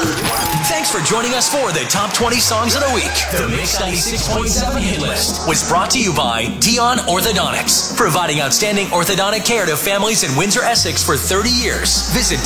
Thanks for joining us for the Top 20 Songs of the Week. The Mix 96.7 Hit List was brought to you by Dion Orthodontics, providing outstanding orthodontic care to families in Windsor, Essex for 30 years. Visit